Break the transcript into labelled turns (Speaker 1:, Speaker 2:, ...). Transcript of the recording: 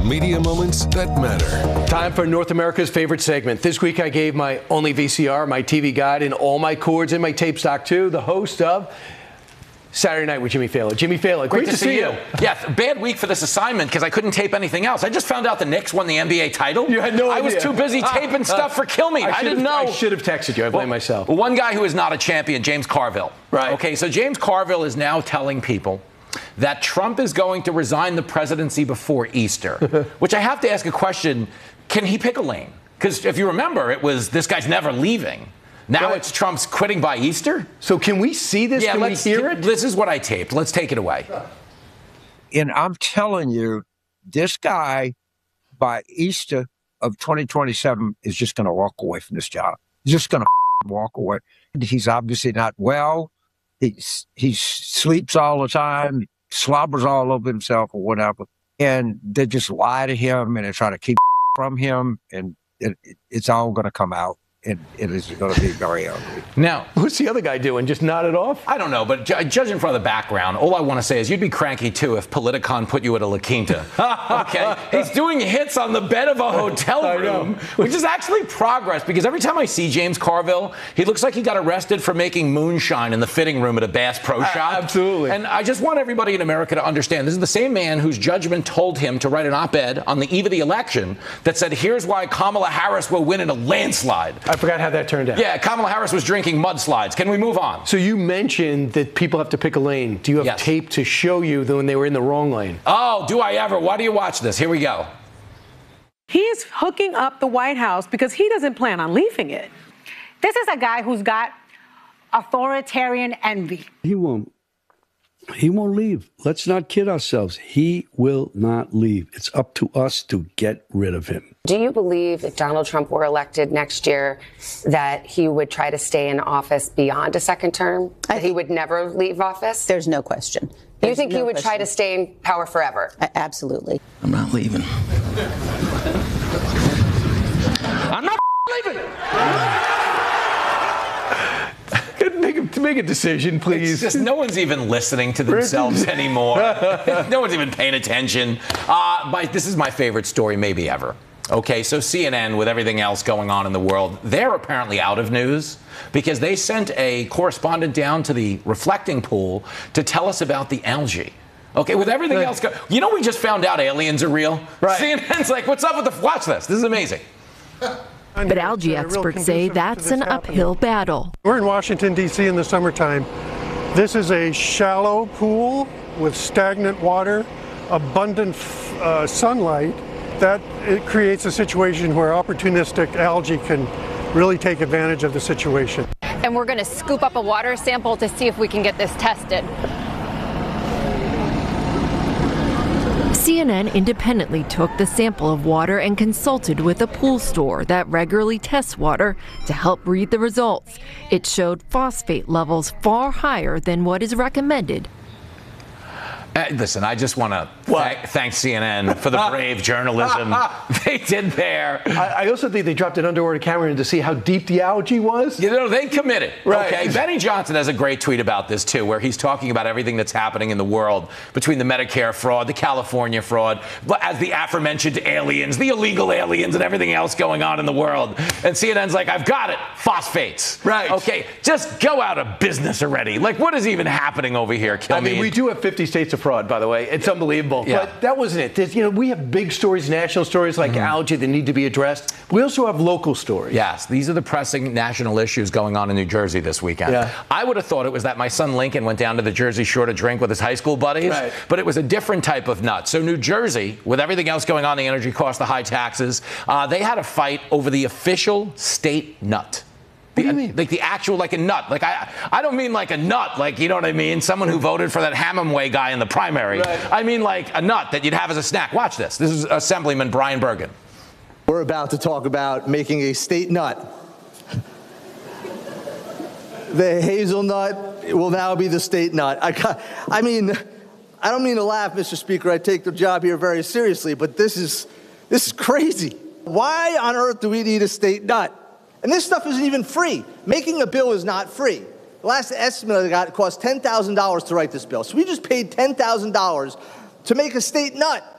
Speaker 1: media moments that matter.
Speaker 2: Time for North America's favorite segment. This week I gave my only VCR, my TV guide, and all my cords and my tape stock to the host of Saturday Night with Jimmy Fallon. Jimmy Fallon, great to see you.
Speaker 3: Yeah, bad week for this assignment because I couldn't tape anything else. I just found out the Knicks won the NBA title.
Speaker 2: You had no idea.
Speaker 3: I was too busy taping stuff for Kill Me. I didn't know.
Speaker 2: I should have texted you. I blame myself.
Speaker 3: One guy who is not a champion, James Carville.
Speaker 2: Right.
Speaker 3: Okay, so James Carville is now telling people that Trump is going to resign the presidency before Easter, which I have to ask a question. Can he pick a lane? Because if you remember, it was this guy's never leaving. Now it's Trump's quitting by Easter.
Speaker 2: So can we see this?
Speaker 3: Yeah,
Speaker 2: can we hear it?
Speaker 3: This is what I taped. Let's take it away.
Speaker 4: And I'm telling you, this guy, by Easter of 2027, is just going to walk away from this job. He's just going to walk away. He's obviously not well. He sleeps all the time, slobbers all over himself or whatever. And they just lie to him and they try to keep from him. And it's all going to come out. It is going to be very ugly.
Speaker 3: Now,
Speaker 2: what's the other guy doing? Just nod it off?
Speaker 3: I don't know, but judging from the background, all I want to say is you'd be cranky, too, if Politicon put you at a La Quinta. Okay? He's doing hits on the bed of a hotel room, which is actually progress, because every time I see James Carville, he looks like he got arrested for making moonshine in the fitting room at a Bass Pro Shop.
Speaker 2: Absolutely.
Speaker 3: And I just want everybody in America to understand, this is the same man whose judgment told him to write an op-ed on the eve of the election that said, here's why Kamala Harris will win in a landslide.
Speaker 2: I forgot how that turned out.
Speaker 3: Yeah, Kamala Harris was drinking mudslides. Can we move on?
Speaker 2: So you mentioned that people have to pick a lane. Do you have tape to show you when they were in the wrong lane?
Speaker 3: Oh, do I ever? Why do you watch this? Here we go.
Speaker 5: He's hooking up the White House because he doesn't plan on leaving it. This is a guy who's got authoritarian envy.
Speaker 6: He won't leave. Let's not kid ourselves. He will not leave. It's up to us to get rid of him.
Speaker 7: Do you believe if Donald Trump were elected next year that he would try to stay in office beyond a second term? That he would never leave office?
Speaker 8: There's no question.
Speaker 7: You think he would try to stay in power forever?
Speaker 8: Absolutely.
Speaker 9: I'm not leaving. I'm not leaving.
Speaker 2: Make a decision, please.
Speaker 3: It's just no one's even listening to themselves anymore. No one's even paying attention. This is my favorite story maybe ever. Okay, so CNN, with everything else going on in the world, they're apparently out of news because they sent a correspondent down to the reflecting pool to tell us about the algae. Okay, with everything else we just found out aliens are real.
Speaker 2: Right.
Speaker 3: CNN's like, what's up with the... Watch this. This is amazing.
Speaker 10: But algae experts say that's an uphill battle.
Speaker 11: We're in Washington, D.C. in the summertime. This is a shallow pool with stagnant water, abundant sunlight. That it creates a situation where opportunistic algae can really take advantage of the situation.
Speaker 12: And we're going to scoop up a water sample to see if we can get this tested.
Speaker 10: CNN independently took the sample of water and consulted with a pool store that regularly tests water to help read the results. It showed phosphate levels far higher than what is recommended.
Speaker 3: Listen, I just want to thank CNN for the brave journalism they did there.
Speaker 2: I also think they dropped an underwater camera in to see how deep the algae was.
Speaker 3: They committed.
Speaker 2: Right.
Speaker 3: Okay. Benny Johnson has a great tweet about this, too, where he's talking about everything that's happening in the world between the Medicare fraud, the California fraud, as the aforementioned aliens, the illegal aliens, and everything else going on in the world. And CNN's like, I've got it. Phosphates.
Speaker 2: Right.
Speaker 3: Okay. Just go out of business already. Like, what is even happening over here?
Speaker 2: I mean, we do have 50 states of fraud, by the way. It's unbelievable.
Speaker 3: Yeah.
Speaker 2: But that wasn't it. We have big stories, national stories like algae that need to be addressed. We also have local stories.
Speaker 3: Yes, these are the pressing national issues going on in New Jersey this weekend.
Speaker 2: Yeah.
Speaker 3: I would have thought it was that my son Lincoln went down to the Jersey Shore to drink with his high school buddies, but it was a different type of nut. So New Jersey, with everything else going on, the energy costs, the high taxes, they had a fight over the official state nut.
Speaker 2: What do you mean?
Speaker 3: Like the actual, like a nut. Like I don't mean like a nut, like, you know what I mean? Someone who voted for that Hemingway guy in the primary.
Speaker 2: Right.
Speaker 3: I mean like a nut that you'd have as a snack. Watch this. This is Assemblyman Brian Bergen.
Speaker 13: We're about to talk about making a state nut. The hazelnut will now be the state nut. I mean, I don't mean to laugh, Mr. Speaker. I take the job here very seriously, but this is crazy. Why on earth do we need a state nut? And this stuff isn't even free. Making a bill is not free. The last estimate I got, it cost $10,000 to write this bill. So we just paid $10,000 to make a state nut.